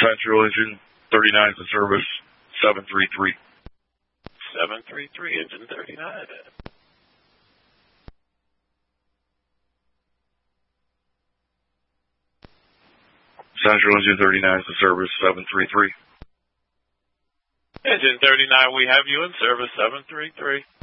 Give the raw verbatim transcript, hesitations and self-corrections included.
Central Engine thirty-nine to service seven three three. seven three three, Engine thirty-nine. Central Engine thirty-nine to service seven three three. Engine thirty-nine, we have you in service seven three three.